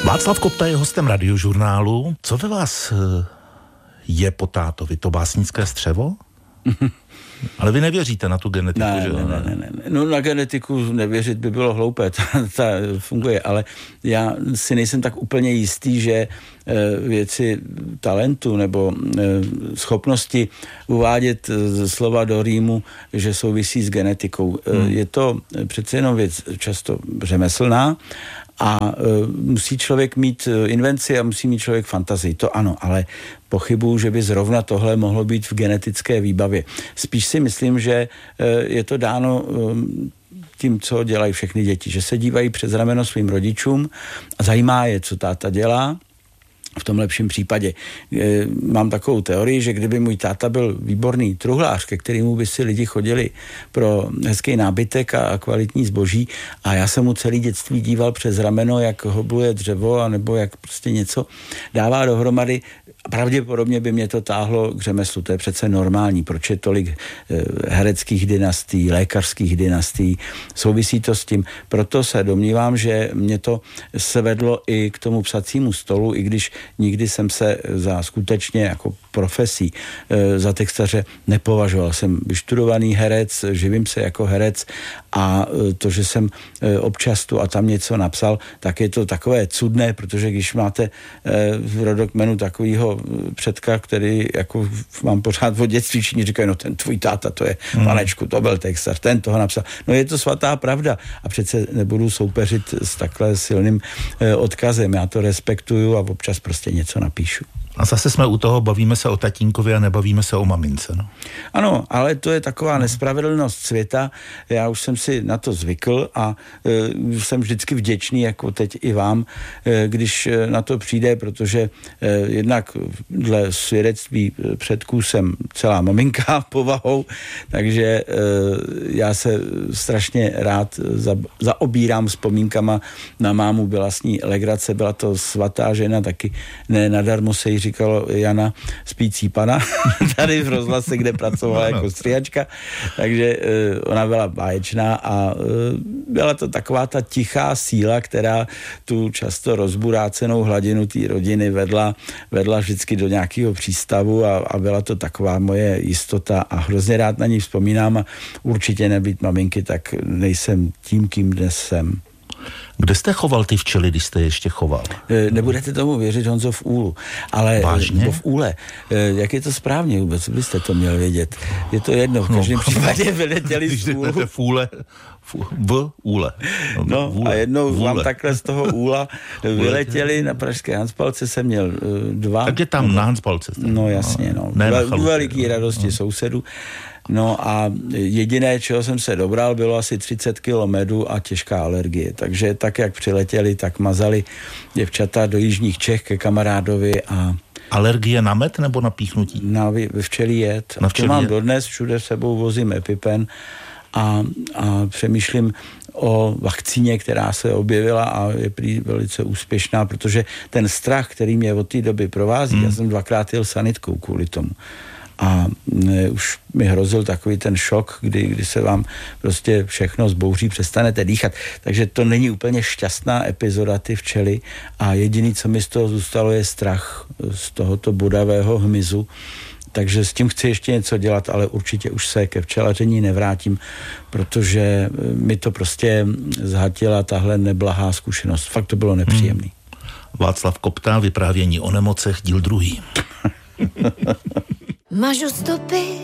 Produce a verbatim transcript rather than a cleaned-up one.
Václav Kopta je hostem Radiožurnálu. Co ve vás je po tátovi? To básnické střevo? Ale vy nevěříte na tu genetiku, ne, že? Ne, ne, ne, ne. No na genetiku nevěřit by bylo hloupé, ta, ta funguje, ale já si nejsem tak úplně jistý, že věci talentu nebo schopnosti uvádět slova do rýmu, že souvisí s genetikou. Hmm. Je to přece jenom věc často řemeslná a musí člověk mít invenci a musí mít člověk fantazii, to ano, ale pochybuju, že by zrovna tohle mohlo být v genetické výbavě. Spíš si myslím, že je to dáno tím, co dělají všechny děti, že se dívají přes rameno svým rodičům a zajímá je, co táta dělá. V tom lepším případě. E, mám takovou teorii, že kdyby můj táta byl výborný truhlář, ke kterému by si lidi chodili pro hezký nábytek a kvalitní zboží a já jsem mu celý dětství díval přes rameno, jak hobluje dřevo, anebo jak prostě něco dává dohromady, pravděpodobně by mě to táhlo k řemeslu. To je přece normální, proč je tolik hereckých dynastií, lékařských dynastií, souvisí to s tím. Proto se domnívám, že mě to svedlo i k tomu psacímu stolu, i když nikdy jsem se za skutečně jako profesí za textaře nepovažoval. Jsem vyštudovaný herec, živím se jako herec a to, že jsem občas tu a tam něco napsal, tak je to takové cudné, protože když máte v rodokmenu takovýho předka, který jako mám pořád od dětství, všichni říkají, no ten tvůj táta, to je hmm. panečku, to byl textař, ten toho napsal. No je to svatá pravda a přece nebudu soupeřit s takhle silným odkazem. Já to respektuju a občas prostě něco napíšu. A zase jsme u toho, bavíme se o tatínkovi a nebavíme se o mamince, no. Ano, ale to je taková nespravedlnost světa. Já už jsem si na to zvykl a e, jsem vždycky vděčný, jako teď i vám, e, když na to přijde, protože e, jednak dle svědectví předků jsem celá maminka povahou, takže e, já se strašně rád za, zaobírám vzpomínkama na mámu, byla s ní legrace, byla to svatá žena, taky ne nadarmo se jí říkalo Jana spící pana, tady v rozhlase, kde pracovala jako stříhačka, takže uh, ona byla báječná a uh, byla to taková ta tichá síla, která tu často rozburácenou hladinu té rodiny vedla, vedla vždycky do nějakého přístavu a, a byla to taková moje jistota a hrozně rád na ní vzpomínám a určitě nebýt maminky, tak nejsem tím, kým dnes jsem. Kde jste choval ty včely, když jste ještě choval? Nebudete tomu věřit, Honzo, v úlu. Ale vážně? v úle. Jak je to správně vůbec? Byste to měl vědět. Je to jedno. V každém no, případě vyletěli z úlu. V úle. V úle. No, no vůle. A jednou vůle. Vám takhle z toho úla vyletěli na pražské Hanspalce, jsem měl dva. Tak je tam na Hanspalce. No jasně, no. no. Dva, veliký radosti no. sousedů. No a jediné, čeho jsem se dobral, bylo asi třicet kilo medu a těžká alergie. Takže tak, jak přiletěli, tak mazali děvčata do jižních Čech ke kamarádovi a... Alergie na med nebo na píchnutí? Na včelí jed. Na včelí to mám jed. Dodnes, všude s sebou vozím EpiPen a, a přemýšlím o vakcíně, která se objevila a je prý velice úspěšná, protože ten strach, který mě od té doby provází, hmm. já jsem dvakrát jel sanitkou kvůli tomu. A ne, už mi hrozil takový ten šok, kdy, kdy se vám prostě všechno zbouří, přestanete dýchat. Takže to není úplně šťastná epizoda, ty včely. A jediný, co mi z toho zůstalo, je strach z tohoto bodavého hmyzu. Takže s tím chci ještě něco dělat, ale určitě už se ke včelaření nevrátím, protože mi to prostě zhatila tahle neblahá zkušenost. Fakt to bylo nepříjemný. Václav Kopta, vyprávění o nemocech, díl druhý. Mažu stopy